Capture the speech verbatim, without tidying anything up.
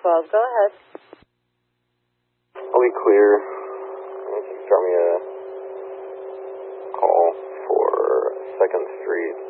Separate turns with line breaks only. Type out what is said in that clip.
twelve. Go ahead.
I'll be clear. Just start me a call for second Street.